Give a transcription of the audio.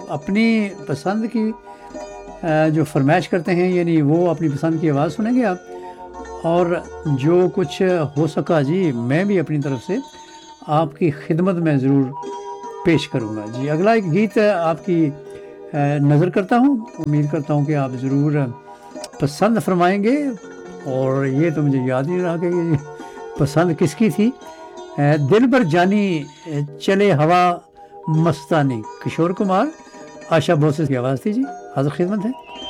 अपनी पसंद की जो फरमाइश करते हैं, यानी वो अपनी पसंद की आवाज़ सुनेंगे आप। और जो कुछ हो सका जी, मैं भी अपनी तरफ से आपकी खिदमत में ज़रूर पेश करूँगा जी। अगला एक गीत आपकी नज़र करता हूँ, उम्मीद करता हूँ कि आप ज़रूर पसंद फरमाएंगे। और ये तो मुझे याद नहीं रहा कि ये पसंद किसकी थी। दिल पर जानी चले हवा मस्तानी, किशोर कुमार, आशा भोसले की आवाज़ थी जी। हाज़िर खिदमत है।